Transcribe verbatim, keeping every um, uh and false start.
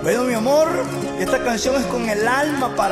Bueno, mi amor, esta canción es con el alma para